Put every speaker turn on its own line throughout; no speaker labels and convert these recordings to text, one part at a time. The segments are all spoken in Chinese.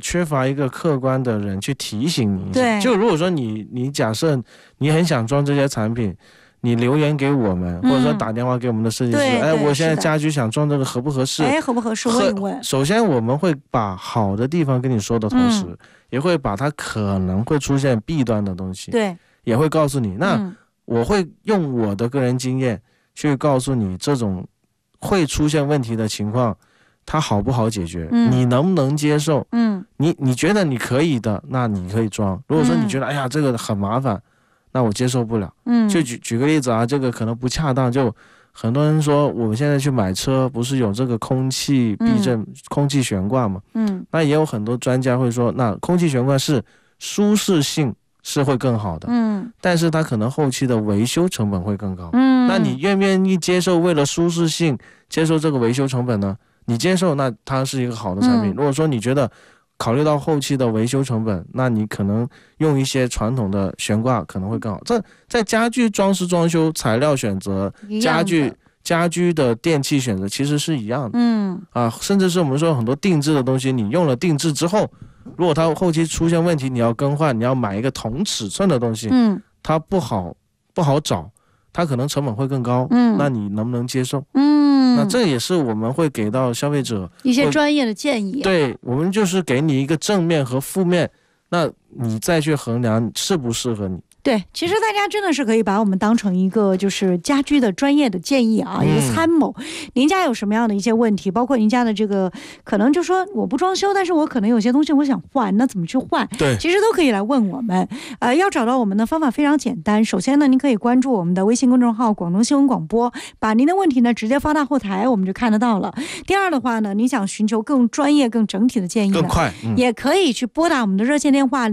缺乏一个客观的人去提醒你一下。
对，
就如果说你假设你很想装这些产品，你留言给我们，或者说打电话给我们的设计师，我现在家居想装这个合不合适？
合不合适？问一问。
首先我们会把好的地方跟你说的同时，也会把它可能会出现弊端的东西，
对，
也会告诉你。那我会用我的个人经验去告诉你，这种会出现问题的情况，它好不好解决？你能不能接受？你觉得你可以的，那你可以装。如果说你觉得哎呀这个很麻烦，那我接受不了。就举个例子啊，这个可能不恰当，就很多人说我们现在去买车不是有这个空气避震、空气悬挂嘛？那也有很多专家会说，那空气悬挂是舒适性是会更好的，但是它可能后期的维修成本会更高。那你愿不愿意接受为了舒适性接受这个维修成本呢？你接受，那它是一个好的产品。如果说你觉得考虑到后期的维修成本，那你可能用一些传统的悬挂可能会更好。这在家居装饰装修材料选择、家居的电器选择其实是一样的。甚至是我们说很多定制的东西，你用了定制之后，如果它后期出现问题，你要更换，你要买一个同尺寸的东西，它不好找，它可能成本会更高。那你能不能接受？那这也是我们会给到消费者
一些专业的建议。
对，我们就是给你一个正面和负面，那你再去衡量适不适合你。
对，其实大家真的是可以把我们当成一个就是家居的专业的建议啊，一个参谋。您家有什么样的一些问题，包括您家的这个可能就说我不装修，但是我可能有些东西我想换，那怎么去换？
对，
其实都可以来问我们。要找到我们的方法非常简单，首先呢，您可以关注我们的微信公众号广东新闻广播，把您的问题呢直接发到后台，我们就看得到了。第二的话呢，你想寻求更专业更整体的建议
更快，
也可以去拨打我们的热线电话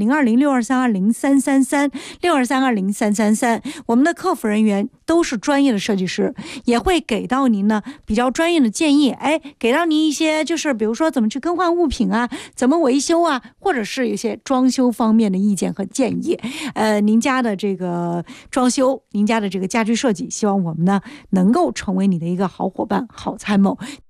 020623203362320333，我们的客服人员都是专业的设计师，也会给到您呢比较专业的建议，给到您一些就是比如说怎么去更换物品啊，怎么维修啊，或者是一些装修方面的意见和建议。您家的这个装修，您家的这个家居设计，希望我们呢能够成为你的一个好伙伴、好参谋。